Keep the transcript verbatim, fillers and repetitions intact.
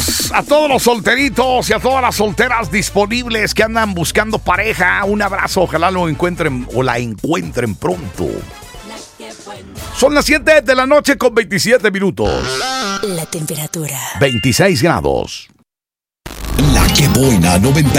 Saludos a todos los solteritos y a todas las solteras disponibles que andan buscando pareja. Un abrazo, ojalá lo encuentren o la encuentren pronto. Son las siete de la noche con veintisiete minutos. La temperatura veintiséis grados. La que buena noventa